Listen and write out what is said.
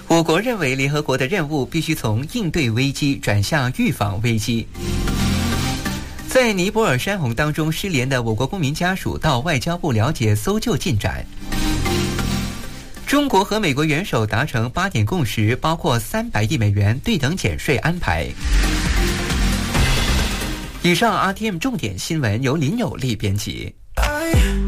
我国认为联合国的任务必须从应对危机转向预防危机。在尼泊尔山洪当中失联的我国公民家属到外交部了解搜救进展。中国和美国元首达成8点共识，包括300亿美元对等减税安排。以上 RTM 重点新闻由林有利编辑。